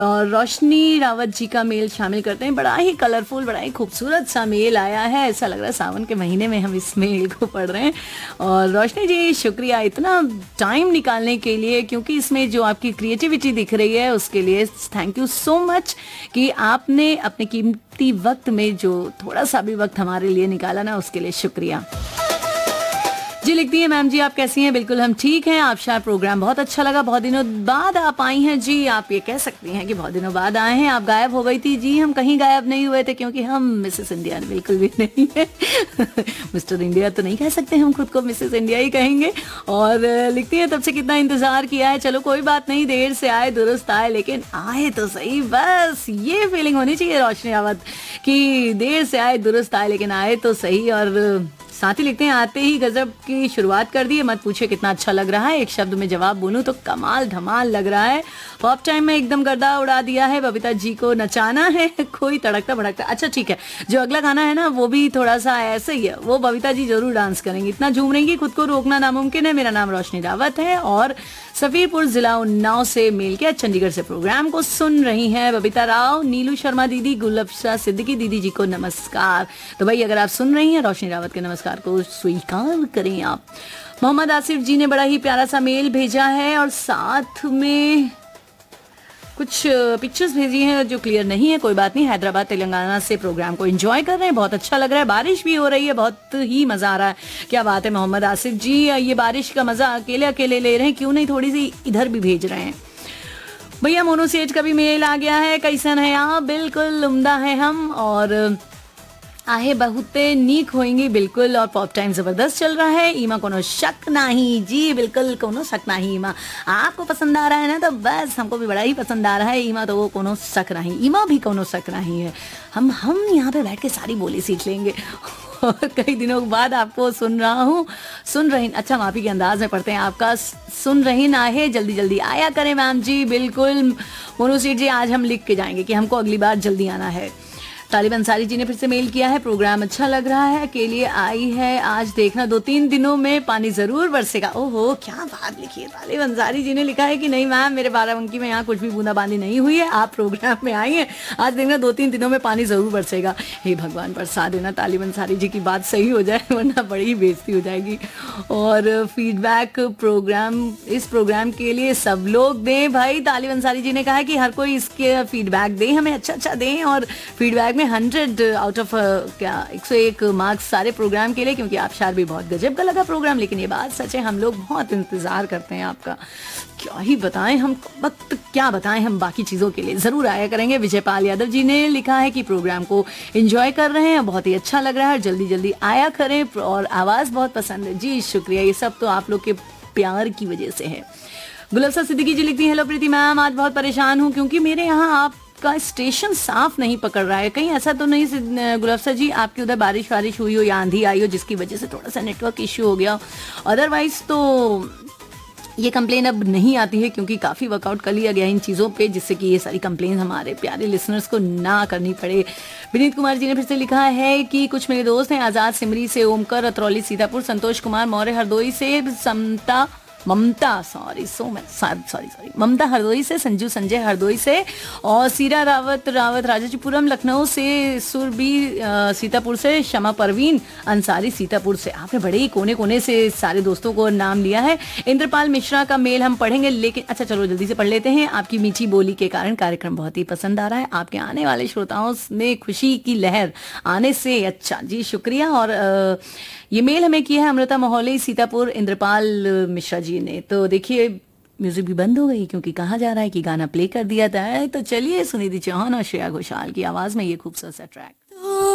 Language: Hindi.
और रोशनी रावत जी का मेल शामिल करते हैं। बड़ा ही कलरफुल, बड़ा ही खूबसूरत सा मेल आया है। ऐसा लग रहा है सावन के महीने में हम इस मेल को पढ़ रहे हैं। और रोशनी जी शुक्रिया इतना टाइम निकालने के लिए, क्योंकि इसमें जो आपकी क्रिएटिविटी दिख रही है उसके लिए थैंक यू सो मच कि आपने अपने कीमती वक्त में जो थोड़ा सा भी वक्त हमारे लिए निकाला ना, उसके लिए शुक्रिया जी। लिखती है मैम जी आप कैसी हैं? बिल्कुल हम ठीक हैं। आप शायद प्रोग्राम बहुत अच्छा लगा, बहुत दिनों बाद आप आई हैं जी। आप ये कह सकती हैं कि बहुत दिनों बाद आए हैं। आप गायब हो गई थी जी। हम कहीं गायब नहीं हुए थे, क्योंकि हम मिसेस इंडिया बिल्कुल भी नहीं है। मिस्टर इंडिया तो नहीं कह सकते, हम खुद को मिसेस इंडिया ही कहेंगे। और लिखती है तब से कितना इंतजार किया है। चलो कोई बात नहीं, देर से आए दुरुस्त आए, लेकिन आए तो सही। बस ये फीलिंग होनी चाहिए रोशनी रावत कि देर से आए दुरुस्त आए, लेकिन आए तो सही। और साथ ही लिखते हैं आते ही गजब की शुरुआत कर दी है, मत पूछे कितना अच्छा लग रहा है। एक शब्द में जवाब बोलूं तो कमाल धमाल लग रहा है। पॉप टाइम में एकदम गर्दा उड़ा दिया है। बबीता जी को नचाना है कोई तड़कता भड़कता। अच्छा ठीक है, जो अगला गाना है ना वो भी थोड़ा सा ऐसे ही है, वो बबीता जी जरूर डांस करेंगी। इतना झूम रही खुद को रोकना नामुमकिन है। मेरा नाम रोशनी रावत है और सफीरपुर जिला उन्नाव से मेल किया। चंडीगढ़ से प्रोग्राम को सुन रही हैं बबीता राव, नीलू शर्मा दीदी, गुलफ्शा सिद्दीकी दीदी जी को नमस्कार। तो भाई अगर आप सुन रही हैं रोशनी रावत के नमस्कार को स्वीकार करें आप। मोहम्मद आसिफ जी ने बड़ा ही प्यारा सा मेल भेजा है और साथ में कुछ पिक्चर्स भेजी हैं जो क्लियर नहीं है। कोई बात नहीं, हैदराबाद तेलंगाना से प्रोग्राम को एंजॉय कर रहे हैं, बहुत अच्छा लग रहा है। बारिश भी हो रही है, बहुत ही मजा आ रहा है। क्या बात है मोहम्मद आसिफ जी, ये बारिश का मजा अकेले अकेले ले रहे हैं, क्यों नहीं थोड़ी सी इधर भी भेज रहे हैं। भैया मोनू सेठ का भी मेल आ गया है। कैसन है आप? बिल्कुल उम्दा है हम, और आहे बहुते नीक होंगी बिल्कुल। और पॉप टाइम जबरदस्त चल रहा है। ईमा कोनो शक नहीं जी, बिल्कुल कोनो शक नहीं। ईमा आपको पसंद आ रहा है ना, तो बस हमको भी बड़ा ही पसंद आ रहा है। ईमा तो वो कोनो शक नहीं, ईमा भी कोनो शक नहीं है। हम यहाँ पे बैठ के सारी बोली सीख लेंगे। और कई दिनों बाद आपको सुन रही। अच्छा हम आप ही के अंदाज में पढ़ते हैं। आपका सुन रही ना है, जल्दी जल्दी आया करें मैम जी। बिल्कुल मोनू सेठ जी, आज हम लिख के जाएंगे कि हमको अगली बार जल्दी आना है। तालिब अंसारी जी ने फिर से मेल किया है, प्रोग्राम अच्छा लग रहा है, के लिए आई है। आज देखना 2-3 दिनों में पानी जरूर बरसेगा। ओहो क्या बात लिखी है। तालिब अंसारी जी ने लिखा है कि नहीं मैम, मेरे बाराबंकी में यहाँ कुछ भी बूंदाबांदी नहीं हुई है, आप प्रोग्राम में आई हैं, आज देखना 2-3 दिनों में पानी जरूर बरसेगा। हे भगवान बरसा देना, तालिब अंसारी जी की बात सही हो जाए, वरना बड़ी बेइज्जती हो जाएगी। और फीडबैक इस प्रोग्राम के लिए सब लोग दें भाई। तालिब अंसारी जी ने कहा है कि हर कोई इसके फीडबैक दें, हमें अच्छा दें। और फीडबैक 100 आउट ऑफ 101 मार्क्स सारे प्रोग्राम के लिए, क्योंकि आप शायद भी बहुत गजब का लगा प्रोग्राम। लेकिन ये बात सच है, हम लोग बहुत इंतजार करते हैं आपका। क्या ही बताएं हम, वक्त क्या बताएं हम बाकी चीज़ों के लिए। ज़रूर आया करेंगे। विजयपाल यादव जी ने लिखा है कि प्रोग्राम को एंजॉय कर रहे हैं, बहुत ही अच्छा लग रहा है, जल्दी जल्दी आया करें, और आवाज़ बहुत पसंद है जी। शुक्रिया, ये सब तो आप लोग के प्यार की वजह से है। गुलफ्शा सिद्दीकी जी लिखती हैं, हेलो प्रीति मैम, आज बहुत परेशान हूँ क्योंकि मेरे यहाँ का स्टेशन साफ नहीं पकड़ रहा है। कहीं ऐसा तो नहीं गुलफ्शा जी आपके उधर बारिश हुई हो या आंधी आई हो जिसकी वजह से थोड़ा सा नेटवर्क इश्यू हो गया? अदरवाइज तो ये कंप्लेन अब नहीं आती है, क्योंकि काफ़ी वर्कआउट कर लिया गया इन चीज़ों पे, जिससे कि ये सारी कंप्लेन हमारे प्यारे लिसनर्स को ना करनी पड़े। विनीत कुमार जी ने फिर से लिखा है कि कुछ मेरे दोस्त हैं, आज़ाद सिमरी से, ओमकर अतरौली सीतापुर, संतोष कुमार मौर्य हरदोई से, ममता हरदोई से, संजू संजय हरदोई से, और सीरा रावत राजाजीपुरम लखनऊ से, सुरबी सीतापुर से, शमा परवीन अंसारी सीतापुर से। आपने बड़े ही कोने कोने से सारे दोस्तों को नाम लिया है। इंद्रपाल मिश्रा का मेल हम पढ़ेंगे, लेकिन अच्छा चलो जल्दी से पढ़ लेते हैं। आपकी मीठी बोली के कारण कार्यक्रम बहुत ही पसंद आ रहा है, आपके आने वाले श्रोताओं में खुशी की लहर आने से अच्छा जी, शुक्रिया। और ये मेल हमें किया है अमृता मोहल्ले सीतापुर, इंद्रपाल मिश्रा जी ने। तो देखिए म्यूजिक भी बंद हो गई, क्योंकि कहा जा रहा है कि गाना प्ले कर दिया था। तो चलिए सुनिधि चौहान और श्रेया घोषाल की आवाज में ये खूबसूरत सा ट्रैक।